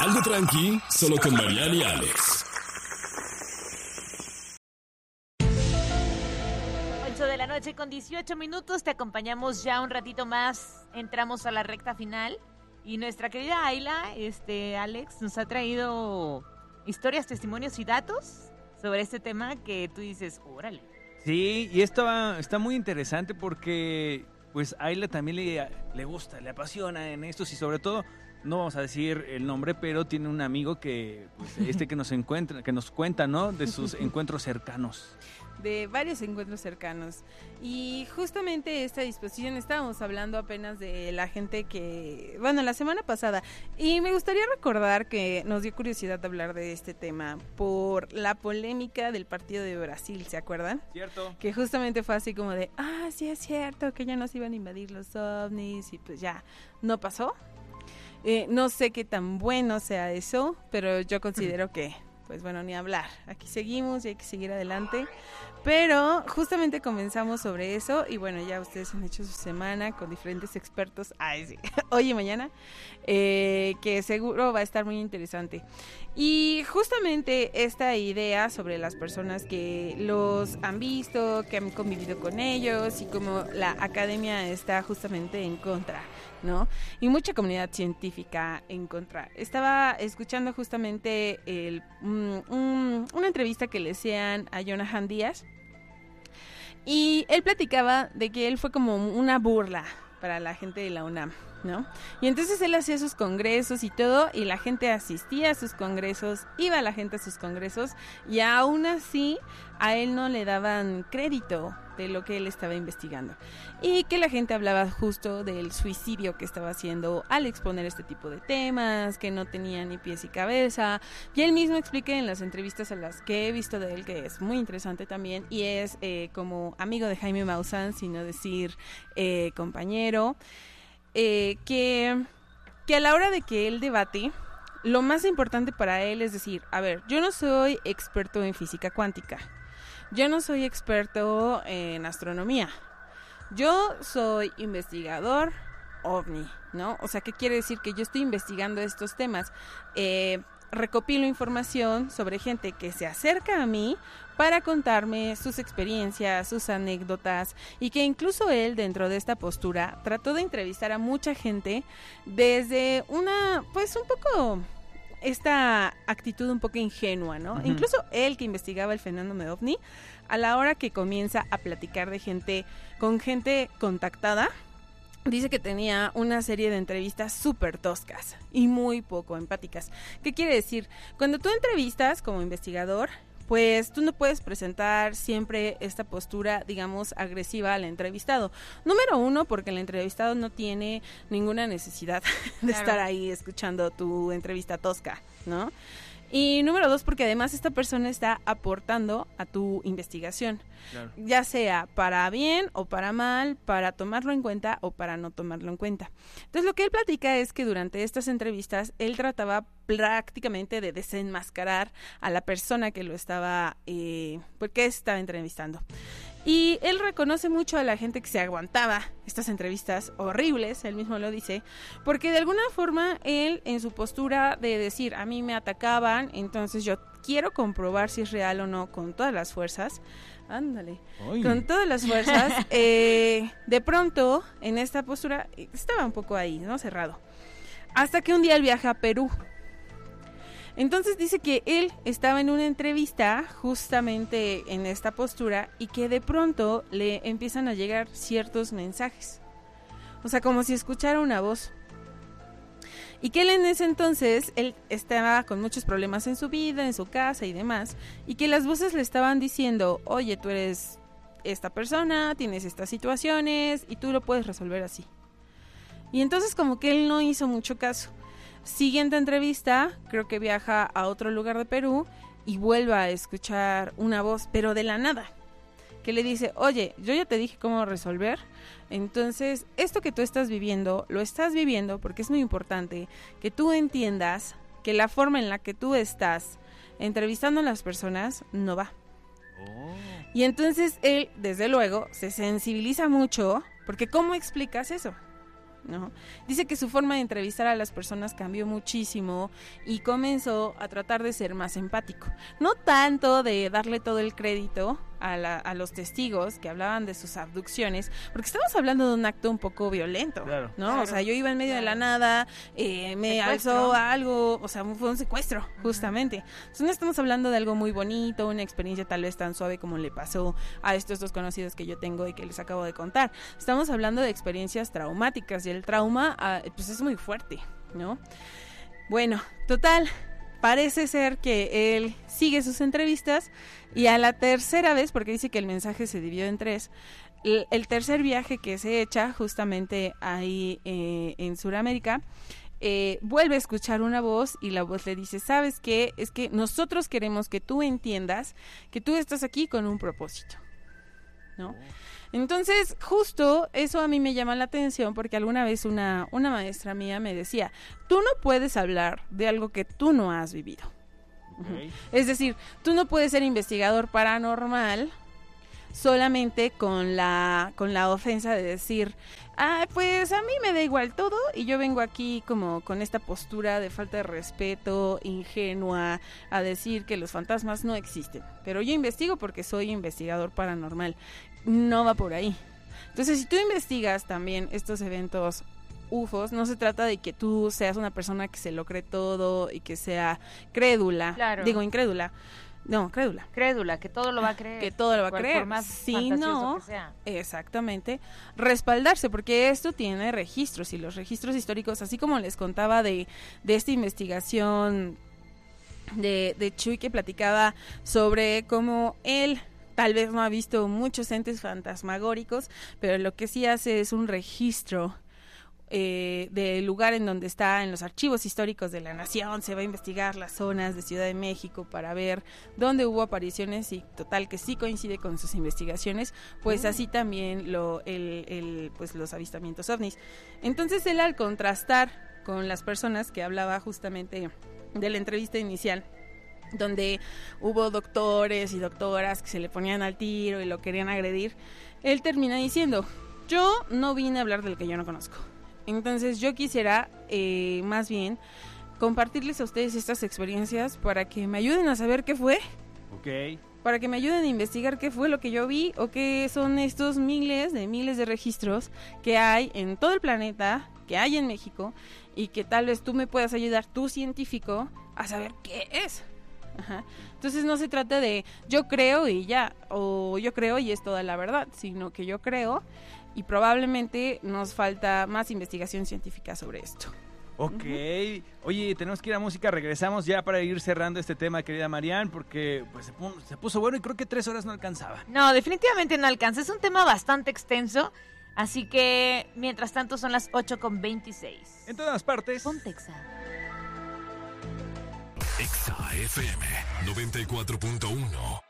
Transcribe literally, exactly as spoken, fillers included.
Algo tranqui, solo con Mariana y Alex. ocho de la noche con dieciocho minutos, te acompañamos ya un ratito más, entramos a la recta final y nuestra querida Ayla, este, Alex, nos ha traído historias, testimonios y datos sobre este tema que tú dices, órale. Sí, y esto va, está muy interesante porque pues a Ayla también le, le gusta, le apasiona en estos y sobre todo, no vamos a decir el nombre, pero tiene un amigo que, pues, este que nos encuentra, que nos cuenta, ¿no? De sus encuentros cercanos. De varios encuentros cercanos. Y justamente esta disposición, estábamos hablando apenas de la gente que, bueno, la semana pasada, y me gustaría recordar que nos dio curiosidad hablar de este tema por la polémica del partido de Brasil, ¿se acuerdan? Cierto. Que justamente fue así como de, ah, sí es cierto, que ya nos iban a invadir los ovnis, y pues ya, no pasó. Eh, no sé qué tan bueno sea eso, pero yo considero que, pues bueno, ni hablar. Aquí seguimos y hay que seguir adelante. Pero justamente comenzamos sobre eso y bueno, ya ustedes han hecho su semana con diferentes expertos, ay, sí, hoy y mañana, eh, que seguro va a estar muy interesante. Y justamente esta idea sobre las personas que los han visto, que han convivido con ellos y como la academia está justamente en contra, ¿no? Y mucha comunidad científica en contra. Estaba escuchando justamente el, un, un, una entrevista que le hacían a Jonathan Díaz y él platicaba de que él fue como una burla para la gente de la UNAM, ¿no? Y entonces él hacía sus congresos y todo, y la gente asistía a sus congresos, iba la gente a sus congresos, y aún así a él no le daban crédito de lo que él estaba investigando. Y que la gente hablaba justo del suicidio que estaba haciendo al exponer este tipo de temas, que no tenía ni pies y cabeza. Y él mismo explica en las entrevistas a las que he visto de él, que es muy interesante también, y es eh, como amigo de Jaime Maussan, sino decir eh, compañero, eh, que, que a la hora de que él debate, lo más importante para él es decir, a ver, yo no soy experto en física cuántica, yo no soy experto en astronomía, yo soy investigador ovni, ¿no? O sea, ¿qué quiere decir? Que yo estoy investigando estos temas, eh, recopilo información sobre gente que se acerca a mí para contarme sus experiencias, sus anécdotas, y que incluso él, dentro de esta postura, trató de entrevistar a mucha gente desde una, pues un poco, esta actitud un poco ingenua, ¿no? Uh-huh. Incluso él, que investigaba el fenómeno de ovni, a la hora que comienza a platicar de gente, con gente contactada, dice que tenía una serie de entrevistas súper toscas y muy poco empáticas. ¿Qué quiere decir? Cuando tú entrevistas como investigador, pues tú no puedes presentar siempre esta postura, digamos, agresiva al entrevistado. Número uno, porque el entrevistado no tiene ninguna necesidad de claro. estar ahí escuchando tu entrevista tosca, ¿no? Y número dos, porque además esta persona está aportando a tu investigación, claro. ya sea para bien o para mal, para tomarlo en cuenta o para no tomarlo en cuenta. Entonces lo que él platica es que durante estas entrevistas él trataba prácticamente de desenmascarar a la persona que lo estaba, eh, porque estaba entrevistando. Y él reconoce mucho a la gente que se aguantaba estas entrevistas horribles, él mismo lo dice, porque de alguna forma él en su postura de decir, a mí me atacaban, entonces yo quiero comprobar si es real o no con todas las fuerzas, ándale, Oy. con todas las fuerzas, eh, de pronto en esta postura estaba un poco ahí, ¿no? Cerrado. Hasta que un día él viaja a Perú. Entonces dice que él estaba en una entrevista justamente en esta postura y que de pronto le empiezan a llegar ciertos mensajes. O sea, como si escuchara una voz. Y que él en ese entonces, él estaba con muchos problemas en su vida, en su casa y demás. Y que las voces le estaban diciendo, oye, tú eres esta persona, tienes estas situaciones y tú lo puedes resolver así. Y entonces como que él no hizo mucho caso. Siguiente entrevista, creo que viaja a otro lugar de Perú y vuelve a escuchar una voz, pero de la nada, que le dice, oye, yo ya te dije cómo resolver, entonces esto que tú estás viviendo, lo estás viviendo porque es muy importante que tú entiendas que la forma en la que tú estás entrevistando a las personas no va. Oh. Y entonces él, desde luego, se sensibiliza mucho, porque ¿cómo explicas eso? ¿no? Dice que su forma de entrevistar a las personas cambió muchísimo y comenzó a tratar de ser más empático. No tanto de darle todo el crédito a, la, a los testigos que hablaban de sus abducciones, porque estamos hablando de un acto un poco violento, Claro. ¿no? Claro, o sea, yo iba en medio claro. de la nada, eh, me Secuestro. alzó algo, o sea, fue un secuestro, justamente. Entonces no estamos hablando de algo muy bonito, una experiencia tal vez tan suave como le pasó a estos dos conocidos que yo tengo y que les acabo de contar. Estamos hablando de experiencias traumáticas y el trauma, ah, pues es muy fuerte, ¿no? Bueno, total, parece ser que él sigue sus entrevistas y a la tercera vez, porque dice que el mensaje se dividió en tres, el, el tercer viaje que se echa justamente ahí eh, en Sudamérica, eh, vuelve a escuchar una voz y la voz le dice, ¿sabes qué? Es que nosotros queremos que tú entiendas que tú estás aquí con un propósito, ¿no? Entonces, justo eso a mí me llama la atención porque alguna vez una, una maestra mía me decía, tú no puedes hablar de algo que tú no has vivido. Ok. Es decir, tú no puedes ser investigador paranormal solamente con la, con la ofensa de decir, ah, pues a mí me da igual todo y yo vengo aquí como con esta postura de falta de respeto, ingenua, a decir que los fantasmas no existen. Pero yo investigo porque soy investigador paranormal. No va por ahí. Entonces, si tú investigas también estos eventos U F Os, no se trata de que tú seas una persona que se lo cree todo y que sea crédula. Claro. Digo, incrédula. No, crédula. Crédula, que todo lo va a creer. Que todo lo va a Por- creer. Por más Si fantasioso no, que sea. exactamente, respaldarse, porque esto tiene registros y los registros históricos, así como les contaba de, de esta investigación de, de Chuy que platicaba sobre cómo él tal vez no ha visto muchos entes fantasmagóricos, pero lo que sí hace es un registro eh, del lugar en donde está en los archivos históricos de la nación. Se va a investigar las zonas de Ciudad de México para ver dónde hubo apariciones y total que sí coincide con sus investigaciones, pues así también lo, el, el, pues los avistamientos ovnis. Entonces él, al contrastar con las personas que hablaba justamente de la entrevista inicial, donde hubo doctores y doctoras que se le ponían al tiro y lo querían agredir, él termina diciendo, yo no vine a hablar de lo que yo no conozco. Entonces yo quisiera eh, más bien compartirles a ustedes estas experiencias para que me ayuden a saber qué fue, Ok. para que me ayuden a investigar qué fue lo que yo vi o qué son estos miles de miles de registros que hay en todo el planeta, que hay en México, y que tal vez tú me puedas ayudar, tú científico, a saber qué es. Ajá. Entonces no se trata de yo creo y ya, o yo creo y es toda la verdad, sino que yo creo y probablemente nos falta más investigación científica sobre esto. Ok. Oye, tenemos que ir a música. Regresamos ya para ir cerrando este tema, querida Marian, porque pues se puso, se puso bueno y creo que tres horas no alcanzaba. No, definitivamente no alcanza. Es un tema bastante extenso. Así que, mientras tanto, son las ocho con veintiséis. En todas partes. Pontexa. Exa F M noventa y cuatro punto uno.